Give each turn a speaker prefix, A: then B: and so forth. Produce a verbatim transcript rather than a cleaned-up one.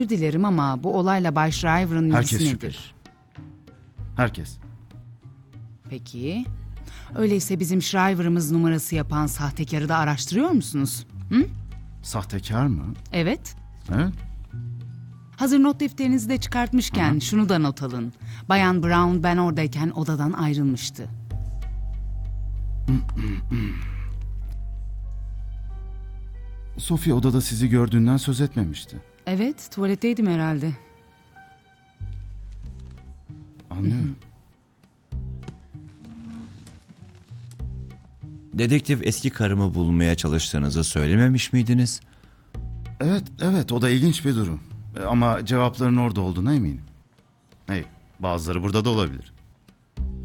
A: dilerim ama bu olayla Bay Shriver'ın
B: Herkes
A: ilgisi
B: şüpheli.
A: nedir?
B: Herkes.
A: Peki. Öyleyse bizim Shriver'ımız numarası yapan sahtekarı da araştırıyor musunuz? Hı?
B: Sahtekar mı?
A: Evet.
B: Evet.
A: Hazır not defterinizi de çıkartmışken şunu da not alın. Bayan Brown ben oradayken odadan ayrılmıştı.
B: Sophie odada sizi gördüğünden söz etmemişti.
A: Evet, tuvaletteydim herhalde.
B: Anlıyorum.
C: Dedektif eski karımı bulmaya çalıştığınızı söylememiş miydiniz?
B: Evet, evet o da ilginç bir durum. E, Ama cevapların orada olduğuna eminim. Hey, bazıları burada da olabilir.